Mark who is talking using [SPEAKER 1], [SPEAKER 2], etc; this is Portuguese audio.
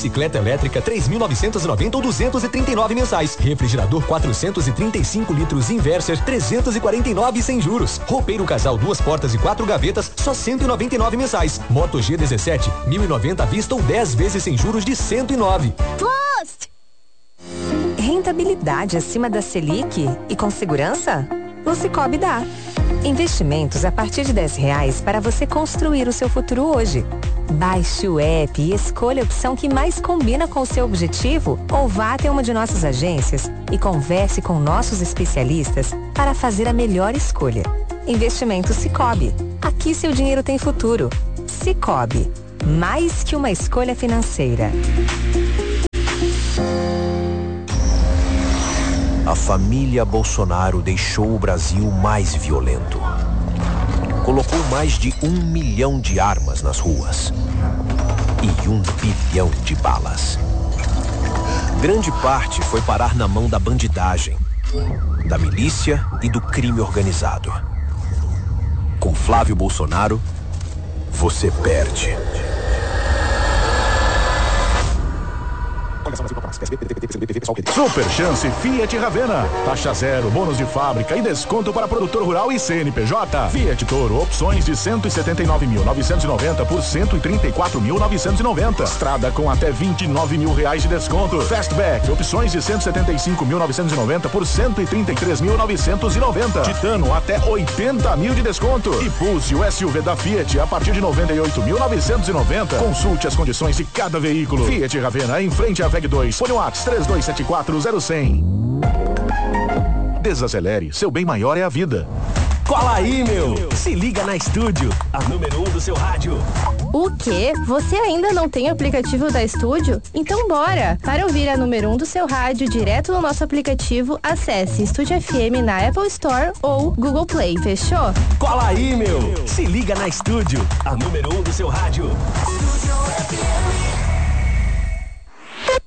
[SPEAKER 1] Bicicleta elétrica 3.990 ou 239 mensais. Refrigerador 435 litros Inverser 349 sem juros. Roupeiro casal 2 portas e 4 gavetas só 199 mensais. Moto G17 1.090 à vista ou 10 vezes sem juros de 109.
[SPEAKER 2] Lost! Rentabilidade acima da Selic e com segurança? No Sicoob dá. Investimentos a partir de R$10 para você construir o seu futuro hoje. Baixe o app e escolha a opção que mais combina com o seu objetivo ou vá até uma de nossas agências e converse com nossos especialistas para fazer a melhor escolha. Investimento Sicoob. Aqui seu dinheiro tem futuro. Sicoob. Mais que uma escolha financeira.
[SPEAKER 3] A família Bolsonaro deixou o Brasil mais violento. Colocou mais de 1 milhão de armas nas ruas e 1 bilhão de balas. Grande parte foi parar na mão da bandidagem, da milícia e do crime organizado. Com Flávio Bolsonaro, você perde.
[SPEAKER 4] Super Chance Fiat Ravena. Taxa zero, bônus de fábrica e desconto para produtor rural e CNPJ. Fiat Toro, opções de 179.990 por 134.990. Estrada com até R$29.000 de desconto. Fastback, opções de 175.990 por 133.990. Titano, até 80.000 de desconto. E Pulse, o SUV da Fiat, a partir de 98.990. Consulte as condições de cada veículo. Fiat Ravena, em frente à VEG 2. Põe o WhatsApp 32740100. Desacelere, seu bem maior é a vida.
[SPEAKER 5] Cola aí, meu! Se liga na Estúdio, a número 1 do seu rádio.
[SPEAKER 6] O quê? Você ainda não tem o aplicativo da Estúdio? Então bora! Para ouvir a número 1 do seu rádio direto no nosso aplicativo, acesse Estúdio FM na Apple Store ou Google Play, fechou?
[SPEAKER 5] Cola aí, meu! Se liga na Estúdio, a número 1 do seu rádio. Estúdio FM.